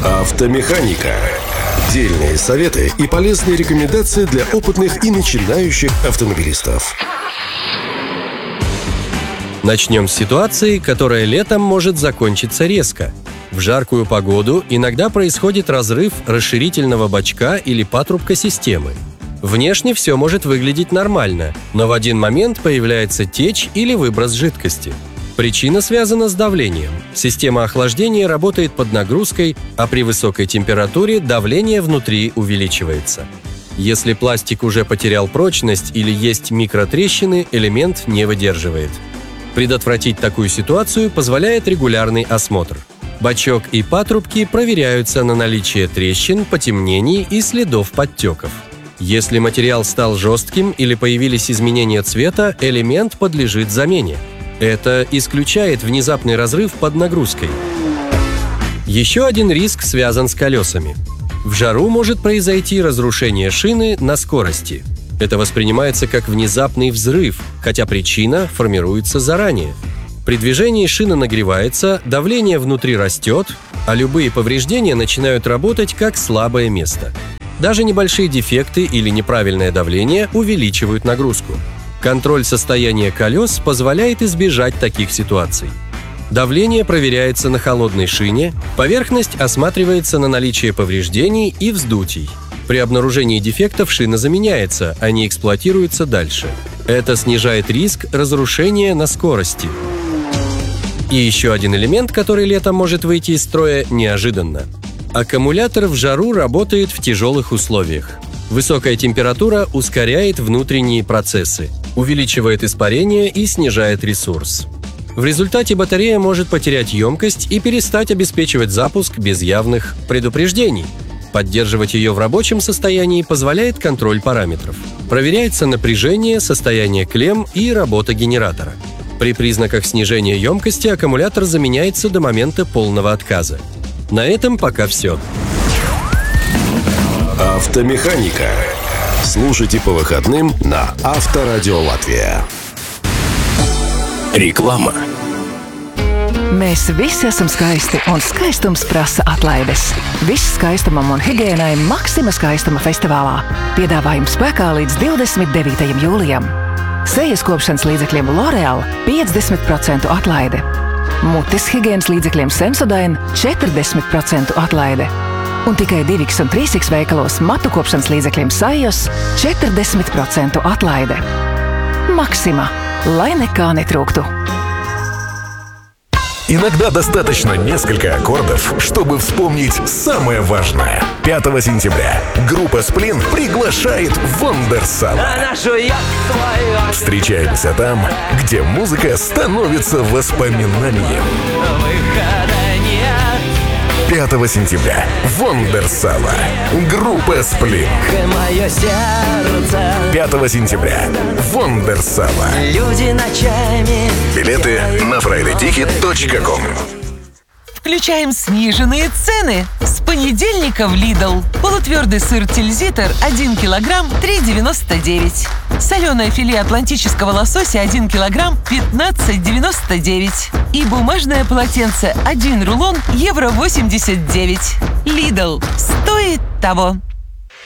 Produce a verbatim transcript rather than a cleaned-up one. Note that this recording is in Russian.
Автомеханика. Дельные советы и полезные рекомендации для опытных и начинающих автомобилистов. Начнем с ситуации, которая летом может закончиться резко. В жаркую погоду иногда происходит разрыв расширительного бачка или патрубка системы. Внешне все может выглядеть нормально, но в один момент появляется течь или выброс жидкости. Причина связана с давлением. Система охлаждения работает под нагрузкой, а при высокой температуре давление внутри увеличивается. Если пластик уже потерял прочность или есть микротрещины, элемент не выдерживает. Предотвратить такую ситуацию позволяет регулярный осмотр. Бачок и патрубки проверяются на наличие трещин, потемнений и следов подтеков. Если материал стал жестким или появились изменения цвета, элемент подлежит замене. Это исключает внезапный разрыв под нагрузкой. Еще один риск связан с колесами. В жару может произойти разрушение шины на скорости. Это воспринимается как внезапный взрыв, хотя причина формируется заранее. При движении шина нагревается, давление внутри растет, а любые повреждения начинают работать как слабое место. Даже небольшие дефекты или неправильное давление увеличивают нагрузку. Контроль состояния колес позволяет избежать таких ситуаций. Давление проверяется на холодной шине, поверхность осматривается на наличие повреждений и вздутий. При обнаружении дефектов шина заменяется, а не эксплуатируется дальше. Это снижает риск разрушения на скорости. И еще один элемент, который летом может выйти из строя неожиданно. Аккумулятор в жару работает в тяжелых условиях. Высокая температура ускоряет внутренние процессы, увеличивает испарение и снижает ресурс. В результате батарея может потерять емкость и перестать обеспечивать запуск без явных предупреждений. Поддерживать ее в рабочем состоянии позволяет контроль параметров. Проверяется напряжение, состояние клемм и работа генератора. При признаках снижения емкости аккумулятор заменяется до момента полного отказа. На этом пока все. Автомеханика. Слушайте по выходным на Авторадио Латвия. Реклама. Mēs visi esam skaisti, un skaistums prasa atlaides. Viss skaistumam un higiēnai Maxima skaistuma festivālā. Piedāvājums spēkā līdz divdesmit devītajam jūlijam. Sejas kopšanas līdzekļiem L'Oreal piecdesmit procentu atlaide. Mutes higienas līdzekļiem Sensodyne četrdesmit procentu atlaide. Un tikai divi X un trīs X veikalos matu kopšanas līdzekļiem Sajos četrdesmit procentu atlaide. Maxima. Lai nekā netrūktu. Иногда достаточно несколько аккордов, чтобы вспомнить самое важное. пятого сентября группа «Сплин» приглашает в Вондерсала. Встречаемся там, где музыка становится воспоминанием. пятого сентября Вондерсала. Группа «Сплин». пятого сентября Вондерсала. Билеты на фрайдей тикет точка ком. Включаем сниженные цены. С понедельника в Lidl. Полутвердый сыр Тильзитер один килограмм три девяносто девять. Соленое филе атлантического лосося один килограмм пятнадцать девяносто девять. И бумажное полотенце один рулон евро восемьдесят девять. Lidl. Стоит того.